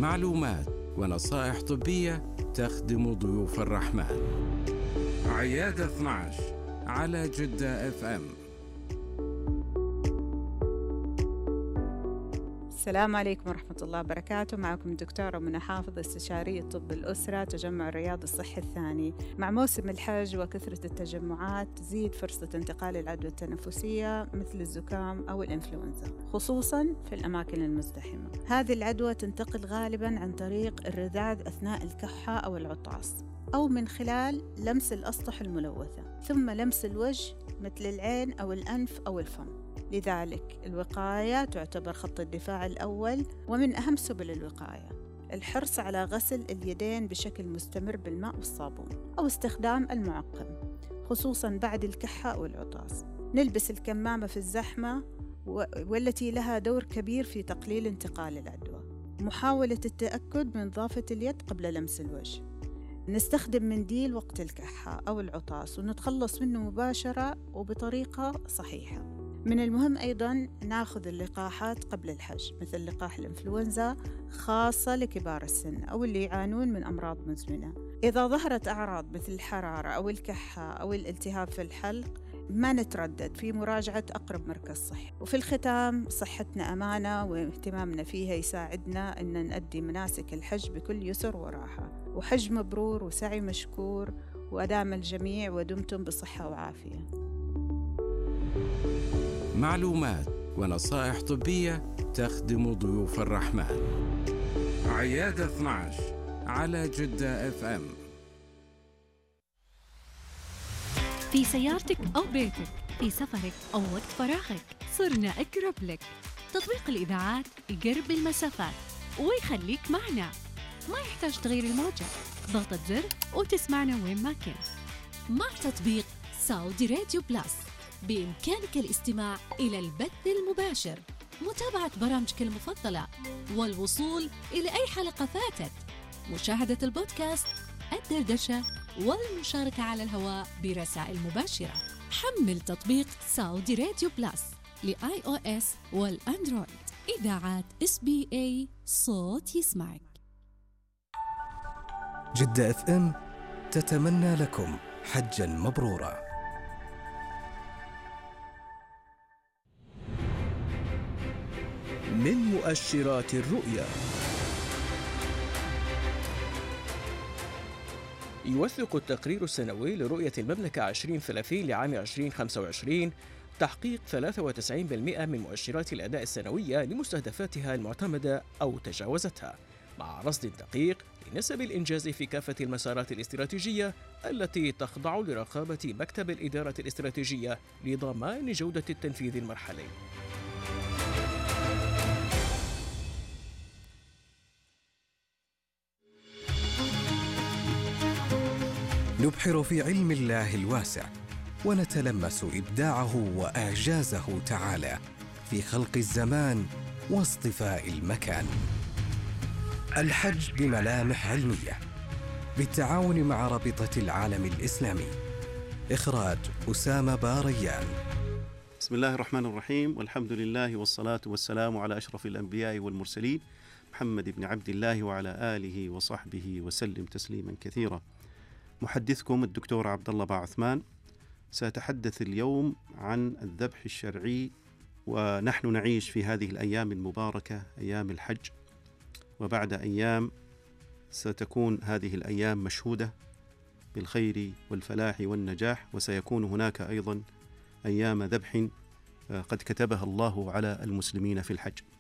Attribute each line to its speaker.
Speaker 1: معلومات ونصائح طبية تخدم ضيوف الرحمن. عيادة 12 على جدة FM.
Speaker 2: السلام عليكم ورحمة الله وبركاته. معكم الدكتورة منى حافظ، استشارية طب الأسرة، تجمع الرياض الصحي الثاني. مع موسم الحج وكثرة التجمعات تزيد فرصة انتقال العدوى التنفسية مثل الزكام أو الإنفلونزا، خصوصاً في الأماكن المزدحمة. هذه العدوى تنتقل غالباً عن طريق الرذاذ أثناء الكحة أو العطاس، أو من خلال لمس الأسطح الملوثة، ثم لمس الوجه مثل العين أو الأنف أو الفم. لذلك الوقاية تعتبر خط الدفاع الأول، ومن أهم سبل الوقاية الحرص على غسل اليدين بشكل مستمر بالماء والصابون، أو استخدام المعقم خصوصاً بعد الكحة أو العطاس. نلبس الكمامة في الزحمة والتي لها دور كبير في تقليل انتقال العدوى. محاولة التأكد من نظافة اليد قبل لمس الوجه. نستخدم منديل وقت الكحة أو العطاس ونتخلص منه مباشرة وبطريقة صحيحة. من المهم أيضاً نأخذ اللقاحات قبل الحج، مثل لقاح الإنفلونزا خاصة لكبار السن أو اللي يعانون من أمراض مزمنة. إذا ظهرت أعراض مثل الحرارة أو الكحة أو الالتهاب في الحلق، ما نتردد في مراجعة أقرب مركز صحي. وفي الختام، صحتنا أمانة واهتمامنا فيها يساعدنا أن نؤدي مناسك الحج بكل يسر وراحة. وحج مبرور وسعي مشكور، وأدام الجميع ودمتم بصحة وعافية.
Speaker 1: معلومات ونصائح طبية تخدم ضيوف الرحمن. عيادة 12 على جدة FM.
Speaker 3: في سيارتك أو بيتك، في سفرك أو وقت فراغك، صرنا أقرب لك. تطبيق الإذاعات يقرب المسافات ويخليك معنا، ما يحتاج تغيير الموجة، ضغطة زر وتسمعنا وين ما كنت.
Speaker 4: مع تطبيق سعودي راديو بلس بإمكانك الاستماع إلى البث المباشر، متابعة برامجك المفضلة، والوصول إلى أي حلقة فاتت، مشاهدة البودكاست، الدردشة، والمشاركة على الهواء برسائل مباشرة. حمل تطبيق سعودي راديو بلس لiOS والأندرويد. إذاعات SBA، صوت يسمعك.
Speaker 5: جدة FM تتمنى لكم حجاً مبرورا. من مؤشرات الرؤية.
Speaker 6: يوثق التقرير السنوي لرؤية المملكة 2030 لعام 2025 تحقيق 93% من مؤشرات الأداء السنوية لمستهدفاتها المعتمدة أو تجاوزتها، مع رصد دقيق لنسب الإنجاز في كافة المسارات الاستراتيجية التي تخضع لرقابة مكتب الإدارة الاستراتيجية لضمان جودة التنفيذ المرحلي.
Speaker 5: نبحر في علم الله الواسع، ونتلمس إبداعه وإعجازه تعالى في خلق الزمان واصطفاء المكان. الحج بملامح علمية، بالتعاون مع رابطة العالم الإسلامي. إخراج أسامة باريان.
Speaker 7: بسم الله الرحمن الرحيم، والحمد لله والصلاة والسلام على أشرف الأنبياء والمرسلين، محمد بن عبد الله وعلى آله وصحبه وسلم تسليما كثيرا. محدثكم الدكتور عبد الله باعثمان. سأتحدث اليوم عن الذبح الشرعي، ونحن نعيش في هذه الأيام المباركة، أيام الحج، وبعد أيام ستكون هذه الأيام مشهودة بالخير والفلاح والنجاح، وسيكون هناك أيضا أيام ذبح قد كتبها الله على المسلمين في الحج.